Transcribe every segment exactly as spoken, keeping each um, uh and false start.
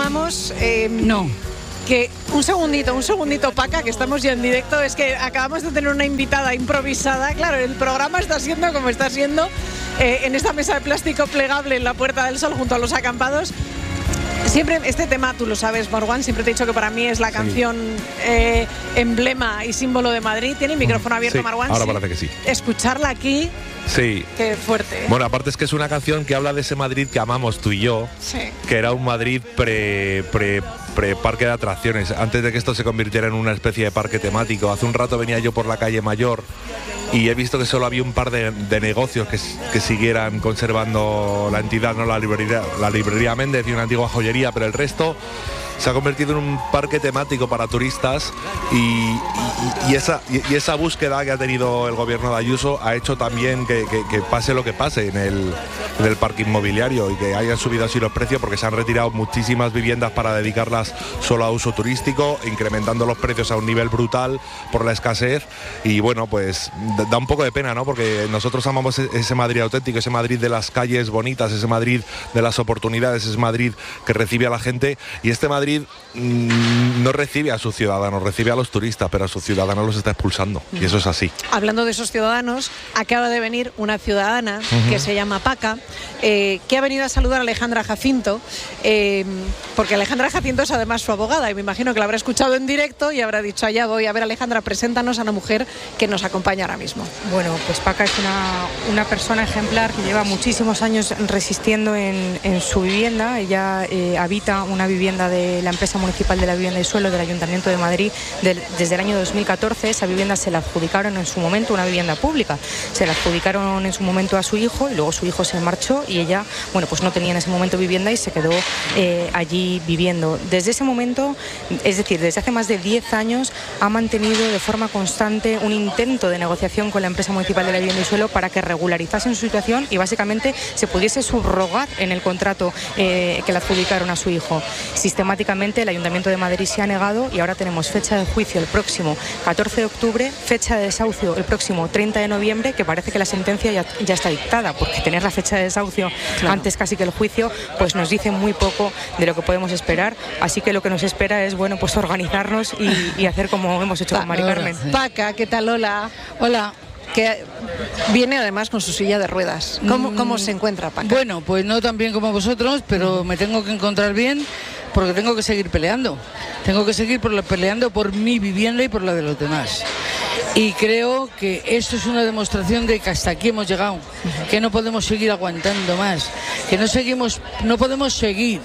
continuamos. Eh, no. Que un segundito, un segundito, Paca, que estamos ya en directo. Es que acabamos de tener una invitada improvisada. Claro, el programa está siendo como está siendo, eh, en esta mesa de plástico plegable en la Puerta del Sol junto a los acampados. Siempre este tema, tú lo sabes, Morwan, siempre te he dicho que para mí es la canción sí. eh, emblema y símbolo de Madrid. Tiene el micrófono abierto, sí, Marwan. Ahora sí. parece que sí. Escucharla aquí. Sí. Qué fuerte. Bueno, aparte es que es una canción que habla de ese Madrid que amamos tú y yo, sí. que era un Madrid pre, pre, pre parque de atracciones, antes de que esto se convirtiera en una especie de parque temático. Hace un rato venía yo por la calle Mayor y he visto que solo había un par de, de negocios que, que siguieran conservando la entidad, no la librería, la librería Méndez y una antigua joyería, pero el resto se ha convertido en un parque temático para turistas y, y, y, esa, y, y esa búsqueda que ha tenido el gobierno de Ayuso ha hecho también que, que, que pase lo que pase en el, en el parque inmobiliario y que hayan subido así los precios, porque se han retirado muchísimas viviendas para dedicarlas solo a uso turístico, incrementando los precios a un nivel brutal por la escasez. Y bueno, pues da un poco de pena, ¿no? Porque nosotros amamos ese Madrid auténtico, ese Madrid de las calles bonitas, ese Madrid de las oportunidades, ese Madrid que recibe a la gente, y este Madrid Madrid mmm, no recibe a sus ciudadanos, recibe a los turistas, pero a sus ciudadanos los está expulsando, mm. y eso es así. Hablando de esos ciudadanos, acaba de venir una ciudadana uh-huh. que se llama Paca, eh, que ha venido a saludar a Alejandra Jacinto, eh, porque Alejandra Jacinto es además su abogada, y me imagino que la habrá escuchado en directo y habrá dicho, allá voy. A ver, Alejandra, preséntanos a una mujer que nos acompaña ahora mismo. Bueno, pues Paca es una, una persona ejemplar que lleva muchísimos años resistiendo en, en su vivienda. Ella eh, habita una vivienda de la empresa municipal de la vivienda y suelo del Ayuntamiento de Madrid de, desde el año dos mil catorce. Esa vivienda se la adjudicaron en su momento, una vivienda pública, se la adjudicaron en su momento a su hijo y luego su hijo se marchó y ella, bueno, pues no tenía en ese momento vivienda y se quedó eh, allí viviendo. Desde ese momento, es decir, desde hace más de diez años ha mantenido de forma constante un intento de negociación con la empresa municipal de la vivienda y suelo para que regularizasen su situación y básicamente se pudiese subrogar en el contrato eh, que le adjudicaron a su hijo. Sistemáticamente el Ayuntamiento de Madrid se ha negado y ahora tenemos fecha de juicio el próximo catorce de octubre, fecha de desahucio el próximo treinta de noviembre, que parece que la sentencia ya, ya está dictada, porque tener la fecha de desahucio claro. antes casi que el juicio, pues nos dice muy poco de lo que podemos esperar, así que lo que nos espera es, bueno, pues organizarnos y, y hacer como hemos hecho pa- con Mari Carmen. Sí. Paca, ¿qué tal? Hola. Hola. Que viene además con su silla de ruedas. ¿Cómo, mm, cómo se encuentra, Paca? Bueno, pues no tan bien como vosotros, pero me tengo que encontrar bien porque tengo que seguir peleando. Tengo que seguir por la, peleando por mi vivienda y por la de los demás. Y creo que esto es una demostración de que hasta aquí hemos llegado, que no podemos seguir aguantando más, que no seguimos, no podemos seguir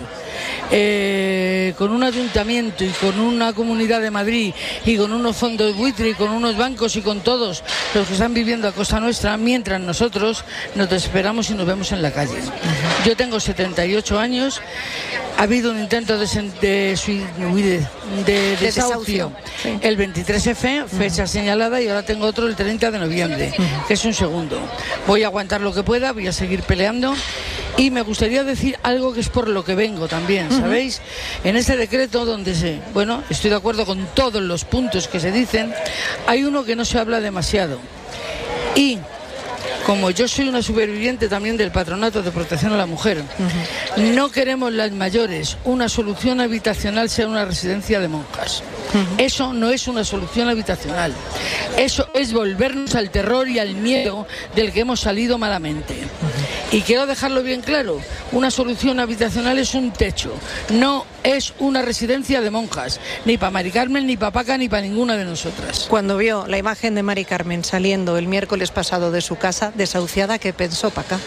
eh, con un ayuntamiento y con una comunidad de Madrid y con unos fondos buitre y con unos bancos y con todos los que están viviendo a costa nuestra, mientras nosotros nos desesperamos y nos vemos en la calle. Yo tengo setenta y ocho años, ha habido un intento de, de, de, de desahucio sí. el veintitrés efe, fecha uh-huh. señalada, y ahora tengo otro el treinta de noviembre, uh-huh. que es un segundo. Voy a aguantar lo que pueda, voy a seguir peleando. Y me gustaría decir algo que es por lo que vengo también, ¿sabéis? Uh-huh. En este decreto donde se, bueno, estoy de acuerdo con todos los puntos que se dicen, hay uno que no se habla demasiado. Y como yo soy una superviviente también del Patronato de Protección a la Mujer, uh-huh. no queremos las mayores una solución habitacional sea una residencia de monjas. Uh-huh. Eso no es una solución habitacional. Eso es volvernos al terror y al miedo del que hemos salido malamente. Uh-huh. Y quiero dejarlo bien claro, una solución habitacional es un techo, no es una residencia de monjas, ni para Mari Carmen, ni para Paca, ni para ninguna de nosotras. Cuando vio la imagen de Mari Carmen saliendo el miércoles pasado de su casa, desahuciada, ¿qué pensó, Paca?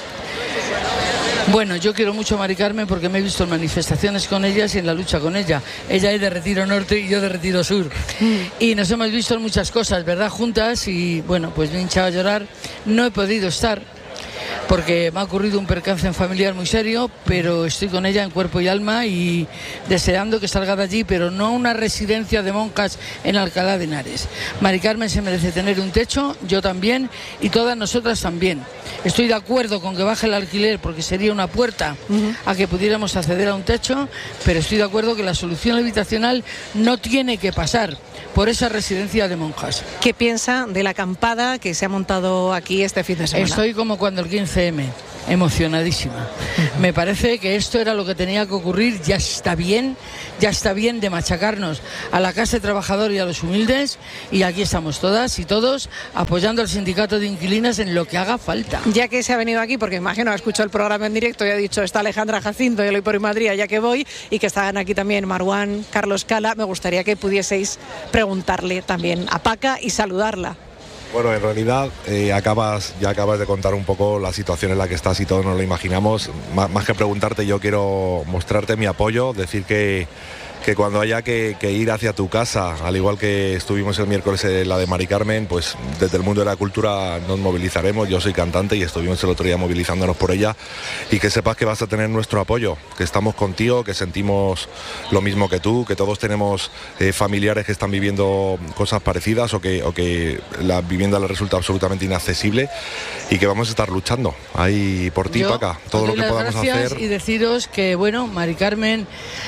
Bueno, yo quiero mucho a Mari Carmen porque me he visto en manifestaciones con ellas y en la lucha con ella. Ella es de Retiro Norte y yo de Retiro Sur. Mm. Y nos hemos visto en muchas cosas, ¿verdad? Juntas, y bueno, pues me he hinchado a llorar. No he podido estar porque me ha ocurrido un percance familiar muy serio, pero estoy con ella en cuerpo y alma y deseando que salga de allí, pero no una residencia de monjas en Alcalá de Henares. Mari Carmen se merece tener un techo, yo también, y todas nosotras también. Estoy de acuerdo con que baje el alquiler porque sería una puerta uh-huh. a que pudiéramos acceder a un techo, pero estoy de acuerdo que la solución habitacional no tiene que pasar por esa residencia de monjas. ¿Qué piensa de la acampada que se ha montado aquí este fin de semana? Estoy como cuando el quince eme. emocionadísima. Me parece que esto era lo que tenía que ocurrir. Ya está bien, ya está bien de machacarnos a la clase trabajadora y a los humildes, y aquí estamos todas y todos apoyando al sindicato de inquilinas en lo que haga falta. Ya que se ha venido aquí, porque imagino ha escuchado el programa en directo y ha dicho, está Alejandra Jacinto, yo lo por Madrid, ya que voy, y que están aquí también Maruán, Carlos Cala, me gustaría que pudieseis preguntarle también a Paca y saludarla. Bueno, en realidad eh, acabas ya acabas de contar un poco la situación en la que estás y todos nos lo imaginamos. Más, más que preguntarte, yo quiero mostrarte mi apoyo, decir que, que cuando haya que, que ir hacia tu casa, al igual que estuvimos el miércoles en la de Mari Carmen, pues desde el mundo de la cultura nos movilizaremos. Yo soy cantante y estuvimos el otro día movilizándonos por ella, y que sepas que vas a tener nuestro apoyo, que estamos contigo, que sentimos lo mismo que tú, que todos tenemos eh, familiares que están viviendo cosas parecidas o que, o que la vivienda les resulta absolutamente inaccesible, y que vamos a estar luchando ahí por ti, Yo Paca, todo lo que podamos hacer. Y deciros que, bueno, Mari Carmen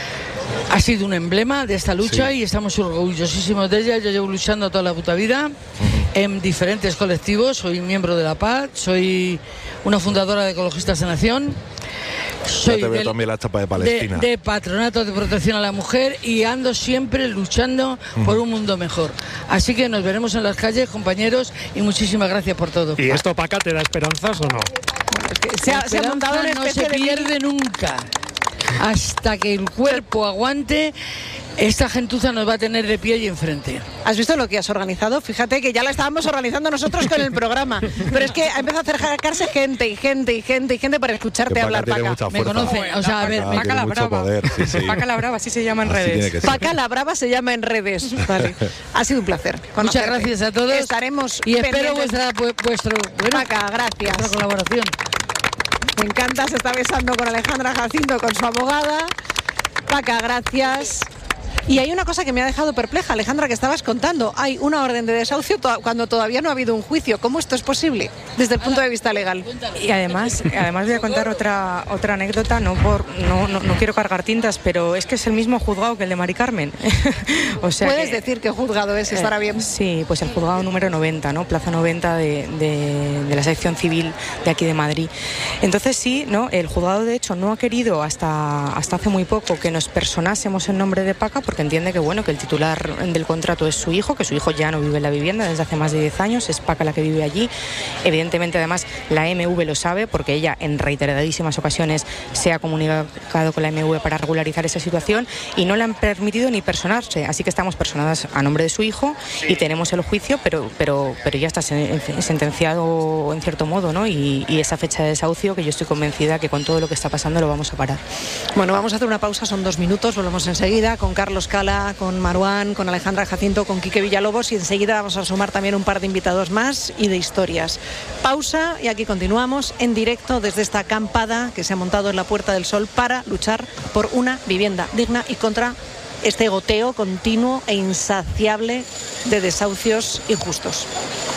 ha sido un emblema de esta lucha, sí, y estamos orgullosísimos de ella. Yo llevo luchando toda la puta vida uh-huh. en diferentes colectivos. Soy miembro de la Paz, soy una fundadora de Ecologistas de Nación. Soy ya te veo del, también la chapa de Palestina. De, de Patronato de Protección a la Mujer, y ando siempre luchando uh-huh. por un mundo mejor. Así que nos veremos en las calles, compañeros, y muchísimas gracias por todo. ¿Y esto, Paca, te da esperanzas o no? Bueno, es que se, ha, se ha montado una especie no se de pierde nunca. Hasta que el cuerpo aguante, esta gentuza nos va a tener de pie y enfrente. ¿Has visto lo que has organizado? Fíjate que ya la estábamos organizando nosotros con el programa, pero es que ha empezado a acercarse gente y gente y gente y gente para escucharte hablar, Paca. Me conocen, o sea, a ver, Paca, Paca la Brava. Poder, sí, sí. Paca la Brava, así se llama en así redes. Paca la Brava se llama en redes. Vale. Ha sido un placer conocerte. Muchas gracias a todos. Estaremos y espero pendientes. vuestra vuestro bueno, Paca, gracias. Vuestra colaboración. Me encanta, se está besando con Alejandra Jacinto, con su abogada. Paca, gracias. Y hay una cosa que me ha dejado perpleja, Alejandra, que estabas contando. Hay una orden de desahucio to- cuando todavía no ha habido un juicio. ¿Cómo esto es posible desde el punto de vista legal? Y además, además voy a contar otra otra anécdota, no por no, no, no quiero cargar tintas, pero es que es el mismo juzgado que el de Mari Carmen. O sea ¿Puedes que, decir qué juzgado es? ¿Estará bien? Eh, sí, pues el juzgado número noventa, ¿no? Plaza noventa de, de, de la sección civil de aquí de Madrid. Entonces sí, ¿no? El juzgado de hecho no ha querido hasta, hasta hace muy poco que nos personásemos en nombre de Paca, porque entiende que bueno que el titular del contrato es su hijo, que su hijo ya no vive en la vivienda desde hace más de diez años, es Paca la que vive allí. Evidentemente además la M V lo sabe, porque ella en reiteradísimas ocasiones se ha comunicado con la M V para regularizar esa situación, y no le han permitido ni personarse, así que estamos personadas a nombre de su hijo, sí, y tenemos el juicio, pero pero pero ya está sentenciado en cierto modo, ¿no? Y, y esa fecha de desahucio, que yo estoy convencida que con todo lo que está pasando lo vamos a parar. Bueno, vamos a hacer una pausa, son dos minutos, volvemos enseguida con Carlos Cala, con Maruán, con Alejandra Jacinto, con Quique Villalobos, y enseguida vamos a sumar también un par de invitados más y de historias. Pausa, y aquí continuamos en directo desde esta acampada que se ha montado en la Puerta del Sol para luchar por una vivienda digna y contra este goteo continuo e insaciable de desahucios injustos.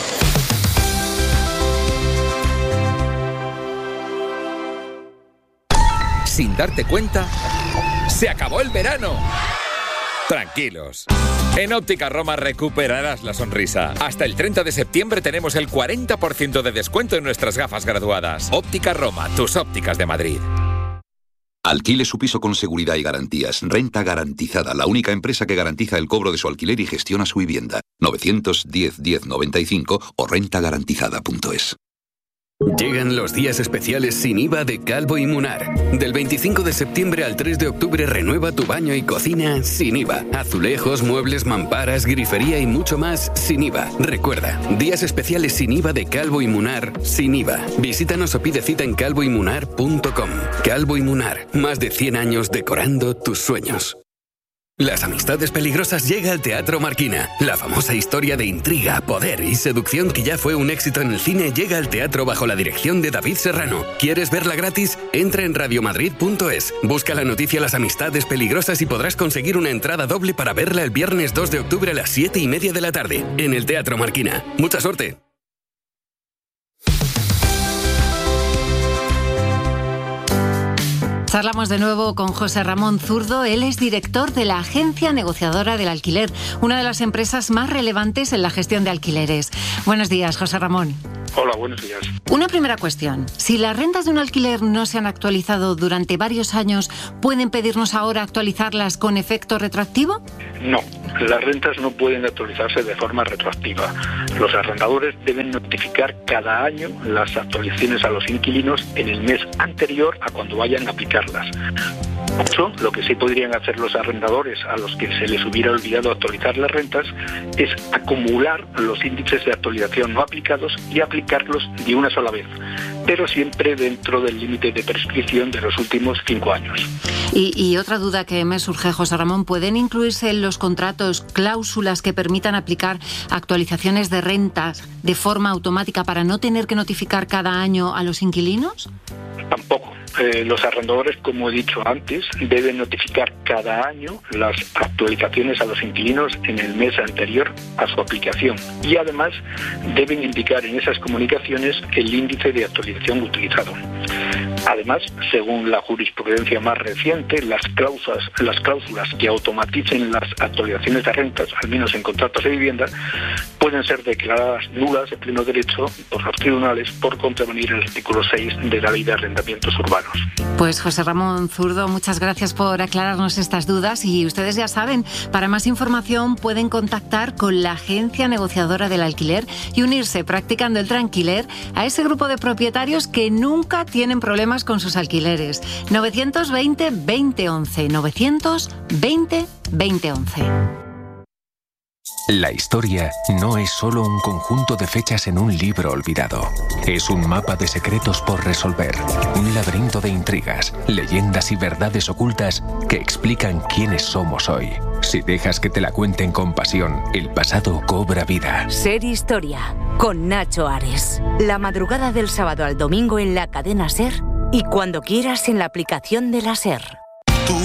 Sin darte cuenta, se acabó el verano. Tranquilos. En Óptica Roma recuperarás la sonrisa. Hasta el treinta de septiembre tenemos el cuarenta por ciento de descuento en nuestras gafas graduadas. Óptica Roma, tus ópticas de Madrid. Alquile su piso con seguridad y garantías. Renta Garantizada, la única empresa que garantiza el cobro de su alquiler y gestiona su vivienda. novecientos diez diez noventa y cinco o renta garantizada punto es. Llegan los días especiales sin I V A de Calvo y Munar. Del veinticinco de septiembre al tres de octubre renueva tu baño y cocina sin I V A. Azulejos, muebles, mamparas, grifería y mucho más sin I V A. Recuerda, días especiales sin I V A de Calvo y Munar sin I V A. Visítanos o pide cita en calvo y munar punto com. Calvo y Munar, más de cien años decorando tus sueños. Las amistades peligrosas llega al Teatro Marquina. La famosa historia de intriga, poder y seducción que ya fue un éxito en el cine llega al teatro bajo la dirección de David Serrano. ¿Quieres verla gratis? Entra en radiomadrid punto es. Busca la noticia Las amistades peligrosas y podrás conseguir una entrada doble para verla el viernes dos de octubre a las siete y media de la tarde en el Teatro Marquina. ¡Mucha suerte! Charlamos de nuevo con José Ramón Zurdo. Él es director de la Agencia Negociadora del Alquiler, una de las empresas más relevantes en la gestión de alquileres. Buenos días, José Ramón. Hola, buenos días. Una primera cuestión. Si las rentas de un alquiler no se han actualizado durante varios años, ¿pueden pedirnos ahora actualizarlas con efecto retroactivo? No, las rentas no pueden actualizarse de forma retroactiva. Los arrendadores deben notificar cada año las actualizaciones a los inquilinos en el mes anterior a cuando vayan a aplicarlas. Eso, lo que sí podrían hacer los arrendadores a los que se les hubiera olvidado actualizar las rentas es acumular los índices de actualización no aplicados y aplicarlos de una sola vez, pero siempre dentro del límite de prescripción de los últimos cinco años. Y, y otra duda que me surge, José Ramón, ¿pueden incluirse en los contratos cláusulas que permitan aplicar actualizaciones de rentas de forma automática para no tener que notificar cada año a los inquilinos? Tampoco. Eh, los arrendadores, como he dicho antes, deben notificar cada año las actualizaciones a los inquilinos en el mes anterior a su aplicación y además deben indicar en esas comunicaciones el índice de actualización utilizado. Además, según la jurisprudencia más reciente, las cláusulas, las cláusulas que automaticen las actualizaciones de rentas, al menos en contratos de vivienda, pueden ser declaradas nulas de pleno derecho por los tribunales por contravenir el artículo seis de la Ley de Arrendamientos Urbanos. Pues José Ramón Zurdo, muchas gracias por aclararnos estas dudas y ustedes ya saben, para más información pueden contactar con la Agencia Negociadora del Alquiler y unirse practicando el Tranquiler a ese grupo de propietarios que nunca tienen problemas con sus alquileres. novecientos veinte veinte once, novecientos veinte veinte once. La historia no es solo un conjunto de fechas en un libro olvidado. Es un mapa de secretos por resolver, un laberinto de intrigas, leyendas y verdades ocultas que explican quiénes somos hoy. Si dejas que te la cuenten con pasión, el pasado cobra vida. Ser Historia, con Nacho Ares. La madrugada del sábado al domingo en la cadena SER y cuando quieras en la aplicación de la SER.